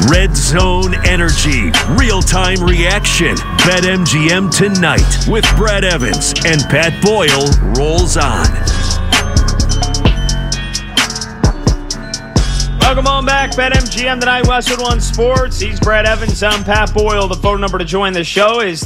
Red Zone Energy, real-time reaction. BetMGM tonight with Brad Evans and Pat Boyle rolls on. Welcome on back, BetMGM tonight, Westwood One Sports. He's Brad Evans, I'm Pat Boyle. The phone number to join the show is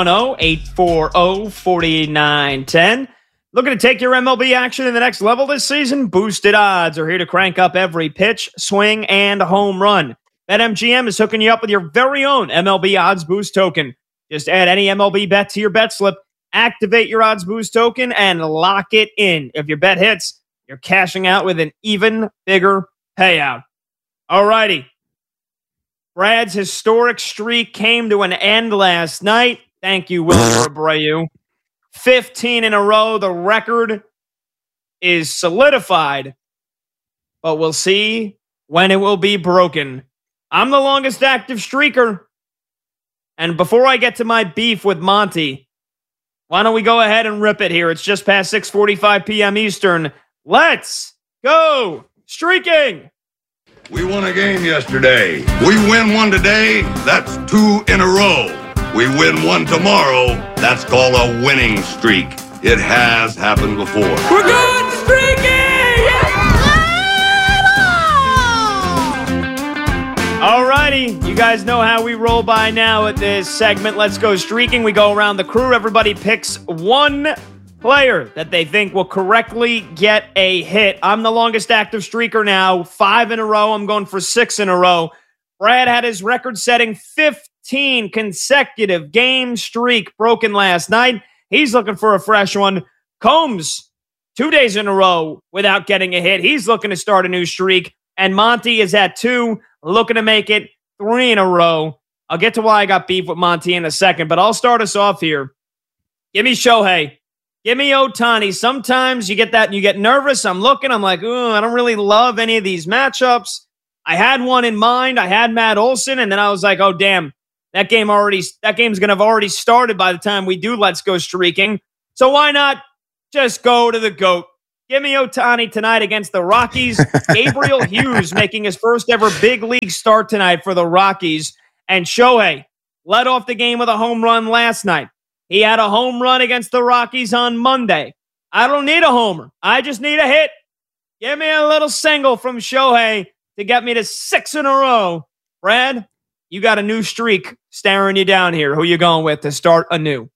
310-840-4910. Looking to take your MLB action to the next level this season? Boosted Odds are here to crank up every pitch, swing, and home run. BetMGM is hooking you up with your very own MLB Odds Boost token. Just add any MLB bet to your bet slip, activate your Odds Boost token, and lock it in. If your bet hits, you're cashing out with an even bigger payout. Alrighty. Brad's historic streak came to an end last night. Thank you, Wilmer Abreu. 15 in a row. The record is solidified, but we'll see when it will be broken. I'm the longest active streaker. And before I get to my beef with Monty, why don't we go ahead and rip it here? It's just past 6:45 p.m. Eastern. Let's go streaking. We won a game yesterday. We win one today, that's 2 in a row. We win one tomorrow, that's called a winning streak. It has happened before. We're going streaking! Alrighty, you guys know how we roll by now at this segment. Let's go streaking. We go around the crew. Everybody picks one player that they think will correctly get a hit. I'm the longest active streaker now. 5 in a row. I'm going for 6 in a row. Brad had his record-setting 15 consecutive game streak broken last night. He's looking for a fresh one. Combs, 2 days in a row without getting a hit. He's looking to start a new streak. And Monty is at 2, looking to make it 3 in a row. I'll get to why I got beef with Monty in a second, but I'll start us off here. Give me Shohei. Give me Ohtani. Sometimes you get that and you get nervous. I'm looking. I'm like, ooh, I don't really love any of these matchups. I had one in mind. I had Matt Olson, and then I was like, oh, damn, that game's going to have already started by the time we do Let's Go Streaking. So why not just go to the GOAT? Give me Ohtani tonight against the Rockies. Gabriel Hughes making his first ever big league start tonight for the Rockies. And Shohei led off the game with a home run last night. He had a home run against the Rockies on Monday. I don't need a homer. I just need a hit. Give me a little single from Shohei to get me to 6 in a row. Brad, you got a new streak staring you down here. Who you going with to start anew?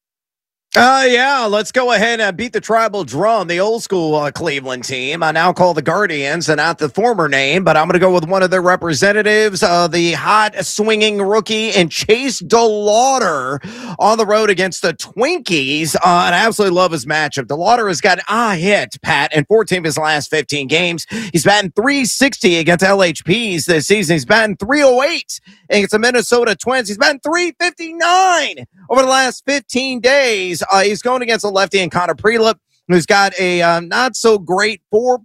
Yeah, let's go ahead and beat the tribal drum, the old school Cleveland team. I now call the Guardians, and not the former name, but I'm going to go with one of their representatives, the hot swinging rookie and Chase DeLauter on the road against the Twinkies. And I absolutely love his matchup. DeLauter has got a hit, Pat, in 14 of his last 15 games. He's batting .360 against LHPs this season. He's batting .308 against the Minnesota Twins. He's batting .359 over the last 15 days. He's going against a lefty in Connor Prelip, who's got a not so great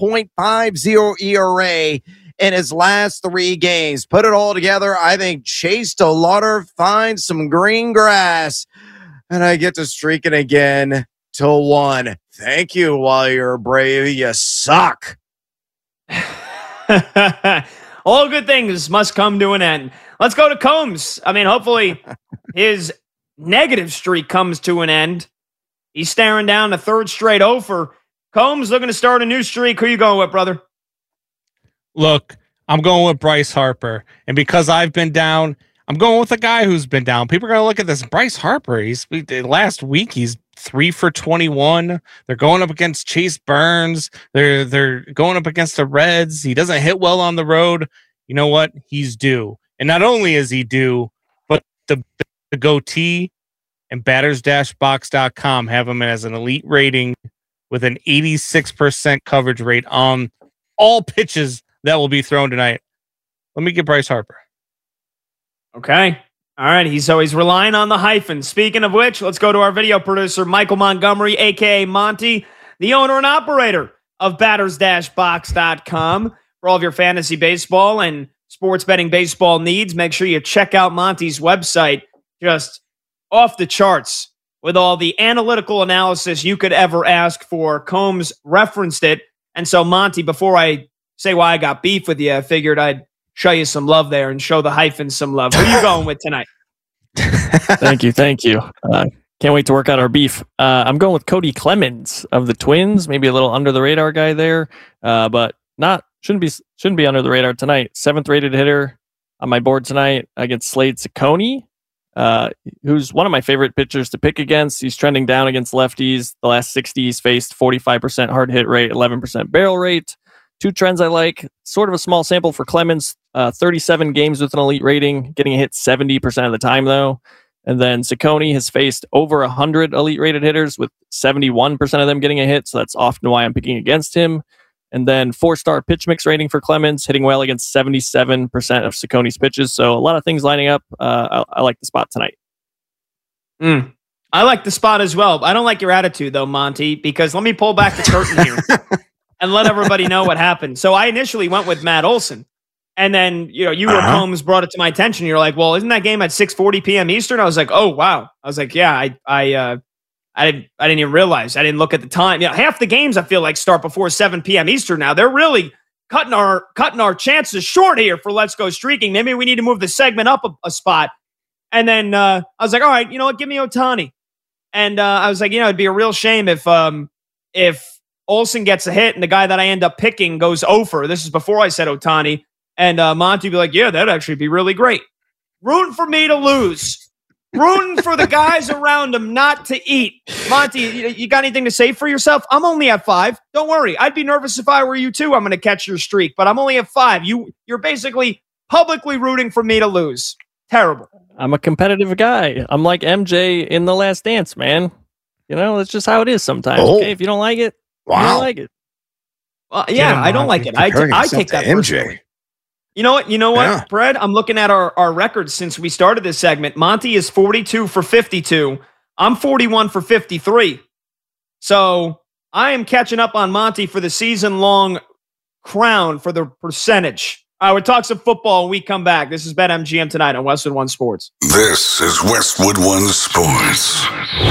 4.50 ERA in his last 3 games. Put it all together, I think Chase DeLauter finds some green grass, and I get to streak it again to 1. Thank you, Wilmer Abreu. You suck. All good things must come to an end. Let's go to Combs. I mean, hopefully his negative streak comes to an end. He's staring down the 3rd straight over. Combs looking to start a new streak. Who you going with, brother? Look, I'm going with Bryce Harper. And because I've been down, I'm going with a guy who's been down. People are going to look at this. Bryce Harper, last week, he's 3 for 21. They're going up against Chase Burns. They're going up against the Reds. He doesn't hit well on the road. You know what? He's due. And not only is he due, but the goatee and batters-box.com have him as an elite rating with an 86% coverage rate on all pitches that will be thrown tonight. Let me get Bryce Harper. Okay. All right. He's always relying on the hyphen. Speaking of which, let's go to our video producer, Michael Montgomery, a.k.a. Monty, the owner and operator of batters-box.com. For all of your fantasy baseball and sports betting baseball needs, make sure you check out Monty's website. Just off the charts with all the analytical analysis you could ever ask for. Combs referenced it. And so, Monty, before I say why I got beef with you, I figured I'd show you some love there and show the hyphen some love. Who are you going with tonight? Thank you. Can't wait to work out our beef. I'm going with Cody Clemens of the Twins. Maybe a little under the radar guy there, but shouldn't be under the radar tonight. 7th rated hitter on my board tonight against Slade Cecconi, who's one of my favorite pitchers to pick against. He's trending down against lefties. The last 60 he's faced 45% hard hit rate, 11% barrel rate. 2 trends I like. Sort of a small sample for Clemens. 37 games with an elite rating, getting a hit 70% of the time though. And then Cecconi has faced over 100 elite rated hitters with 71% of them getting a hit. So that's often why I'm picking against him. And then 4-star pitch mix rating for Clemens, hitting well against 77% of Cecconi's pitches. So a lot of things lining up. I like the spot tonight. I like the spot as well. I don't like your attitude though, Monty, because let me pull back the curtain here and let everybody know what happened. So I initially went with Matt Olson. And then, you or Combs brought it to my attention. You're like, well, isn't that game at 6:40 p.m. Eastern? I was like, oh, wow. I was like, yeah, I didn't even realize. I didn't look at the time. Half the games I feel like start before 7 p.m. Eastern now. They're really cutting our chances short here for Let's Go Streaking. Maybe we need to move the segment up a spot. And then I was like, all right, you know what? Give me Ohtani. And I was like, it'd be a real shame if Olsen gets a hit and the guy that I end up picking goes over. This is before I said Ohtani. And Monty would be like, yeah, that'd actually be really great. Rooting for me to lose. Rooting for the guys around him not to eat. Monty, you got anything to say for yourself? I'm only at 5. Don't worry. I'd be nervous if I were you too. I'm going to catch your streak, but I'm only at 5. You're basically publicly rooting for me to lose. Terrible. I'm a competitive guy. I'm like MJ in The Last Dance, man. That's just how it is sometimes. Oh. Okay, if you don't like it, you don't like it. Well, yeah, I don't like it. I take that personally. You know what, Yeah. Brad? I'm looking at our records since we started this segment. Monty is 42 for 52. I'm 41 for 53. So I am catching up on Monty for the season-long crown for the percentage. All right, we'll talk some football when we come back. This is BetMGM tonight on Westwood One Sports. This is Westwood One Sports.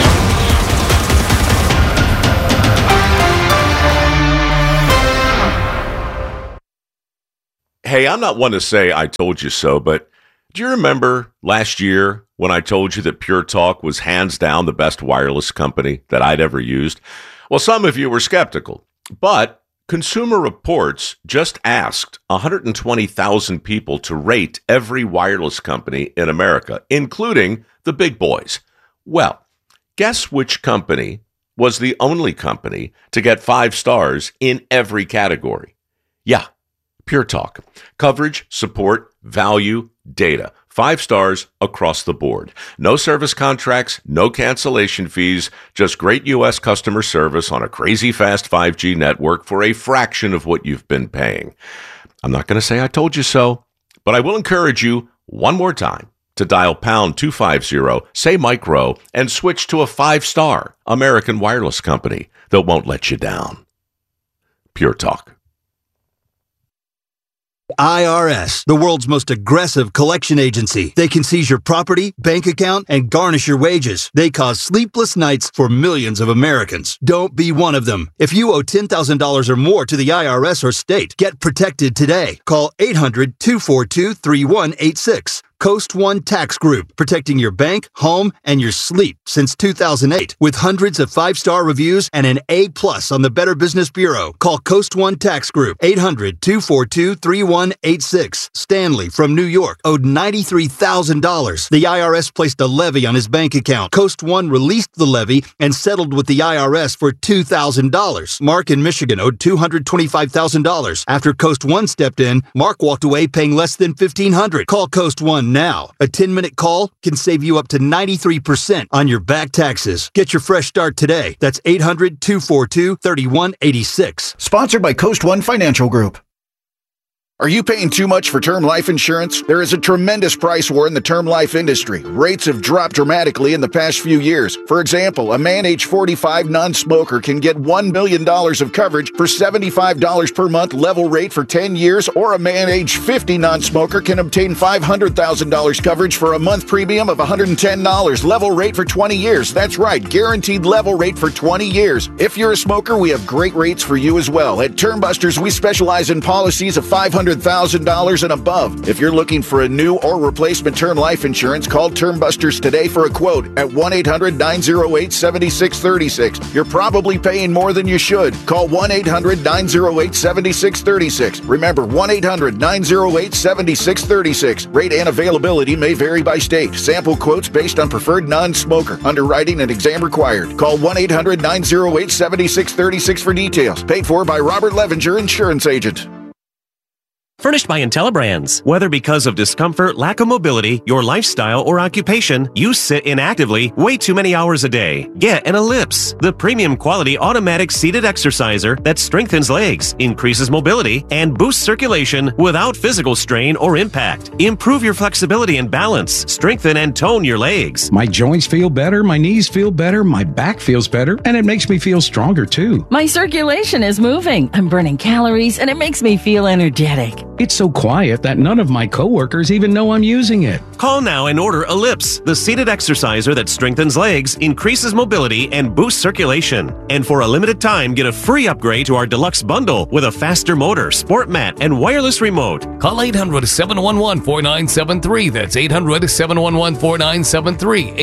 Hey, I'm not one to say I told you so, but do you remember last year when I told you that Pure Talk was hands down the best wireless company that I'd ever used? Well, some of you were skeptical, but Consumer Reports just asked 120,000 people to rate every wireless company in America, including the big boys. Well, guess which company was the only company to get 5 stars in every category? Yeah. Pure Talk. Coverage, support, value, data. 5 stars across the board. No service contracts, no cancellation fees, just great U.S. customer service on a crazy fast 5G network for a fraction of what you've been paying. I'm not going to say I told you so, but I will encourage you one more time to dial pound 250, say micro, and switch to a 5-star American wireless company that won't let you down. Pure Talk. IRS, the world's most aggressive collection agency. They can seize your property, bank account, and garnish your wages. They cause sleepless nights for millions of Americans. Don't be one of them. If you owe $10,000 or more to the IRS or state, get protected today. Call 800-242-3186. Coast One Tax Group, protecting your bank, home, and your sleep since 2008. With hundreds of 5-star reviews and an A+ on the Better Business Bureau. Call Coast One Tax Group, 800-242-3186. Stanley from New York owed $93,000. The IRS placed a levy on his bank account. Coast One released the levy and settled with the IRS for $2,000. Mark in Michigan owed $225,000. After Coast One stepped in, Mark walked away paying less than $1,500. Call Coast One now. A 10-minute call can save you up to 93% on your back taxes. Get your fresh start today. That's 800-242-3186. Sponsored by Coast One Financial Group. Are you paying too much for term life insurance? There is a tremendous price war in the term life industry. Rates have dropped dramatically in the past few years. For example, a man age 45 non-smoker can get $1 million of coverage for $75 per month level rate for 10 years, or a man age 50 non-smoker can obtain $500,000 coverage for a month premium of $110 level rate for 20 years. That's right, guaranteed level rate for 20 years. If you're a smoker, we have great rates for you as well. At Term Busters, we specialize in policies of $500 $100,000 and above. If you're looking for a new or replacement term life insurance, call Term Busters today for a quote at 1-800-908-7636. You're probably paying more than you should. Call 1-800-908-7636. Remember, 1-800-908-7636. Rate and availability may vary by state. Sample quotes based on preferred non-smoker. Underwriting and exam required. Call 1-800-908-7636 for details. Paid for by Robert Levinger, insurance agent. Furnished by IntelliBrands. Whether because of discomfort, lack of mobility, your lifestyle, or occupation, you sit inactively way too many hours a day. Get an Ellipse, the premium quality automatic seated exerciser that strengthens legs, increases mobility, and boosts circulation without physical strain or impact. Improve your flexibility and balance, strengthen and tone your legs. My joints feel better, my knees feel better, my back feels better, and it makes me feel stronger too. My circulation is moving. I'm burning calories, and it makes me feel energetic. It's so quiet that none of my coworkers even know I'm using it. Call now and order Ellipse, the seated exerciser that strengthens legs, increases mobility, and boosts circulation. And for a limited time, get a free upgrade to our deluxe bundle with a faster motor, sport mat, and wireless remote. Call 800-711-4973. That's 800-711-4973.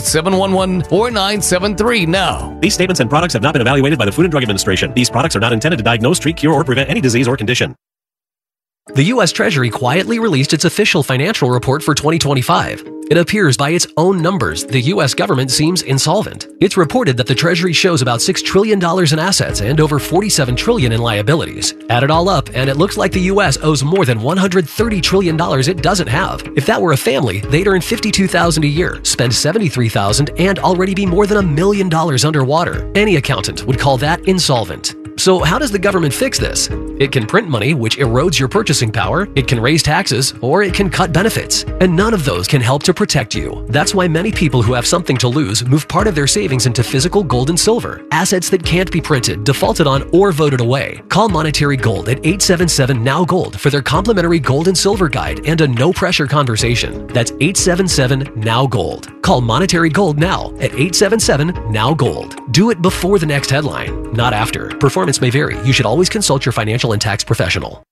800-711-4973 now. These statements and products have not been evaluated by the Food and Drug Administration. These products are not intended to diagnose, treat, cure, or prevent any disease or condition. The U.S. Treasury quietly released its official financial report for 2025. It appears by its own numbers the U.S. government seems insolvent. It's reported that the Treasury shows about $6 trillion in assets and over $47 trillion in liabilities. Add it all up, and it looks like the U.S. owes more than $130 trillion it doesn't have. If that were a family, they'd earn $52,000 a year, spend $73,000, and already be more than $1 million underwater. Any accountant would call that insolvent. So how does the government fix this? It can print money, which erodes your purchasing power, it can raise taxes, or it can cut benefits. And none of those can help to protect you. That's why many people who have something to lose move part of their savings into physical gold and silver, assets that can't be printed, defaulted on, or voted away. Call Monetary Gold at 877-NOW-GOLD for their complimentary gold and silver guide and a no-pressure conversation. That's 877-NOW-GOLD. Call Monetary Gold now at 877-NOW-GOLD. Do it before the next headline, not after. Performance may vary. You should always consult your financial and tax professional.